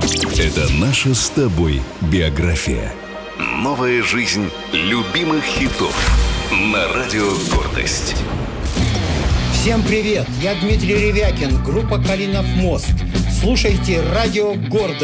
Это наша с тобой биография. Новая жизнь любимых хитов на радио «Гордость». Всем привет! Я Дмитрий Ревякин, группа «Калинов мост». Слушайте радио «Гордость».